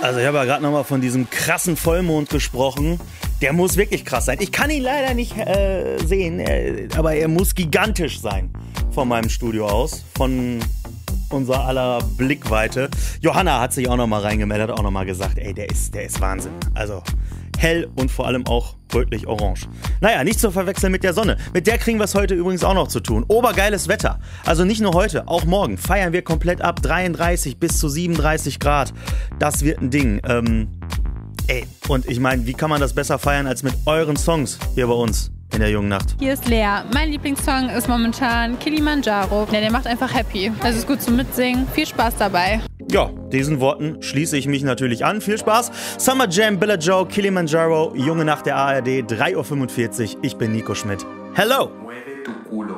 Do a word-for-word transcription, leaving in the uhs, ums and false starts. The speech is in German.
Also ich habe ja gerade nochmal von diesem krassen Vollmond gesprochen. Der muss wirklich krass sein. Ich kann ihn leider nicht äh, sehen, äh, aber er muss gigantisch sein von meinem Studio aus, von unser aller Blickweite. Johanna hat sich auch nochmal reingemeldet, hat auch nochmal gesagt, ey, der ist, der ist Wahnsinn. Also hell und vor allem auch rötlich-orange. Naja, nicht zu verwechseln mit der Sonne. Mit der kriegen wir es heute übrigens auch noch zu tun. Obergeiles Wetter. Also nicht nur heute, auch morgen feiern wir komplett ab. dreiunddreißig bis zu siebenunddreißig Grad. Das wird ein Ding. Ähm, ey, und ich meine, wie kann man das besser feiern als mit euren Songs hier bei uns in der jungen Nacht? Hier ist Lea. Mein Lieblingssong ist momentan Kilimanjaro. Ja, der macht einfach happy. Also ist gut zum Mitsingen. Viel Spaß dabei. Ja, diesen Worten schließe ich mich natürlich an. Viel Spaß. Summer Jam, Billa Joe, Kilimanjaro, Junge Nacht der A R D, drei Uhr fünfundvierzig. Ich bin Nico Schmidt. Hello!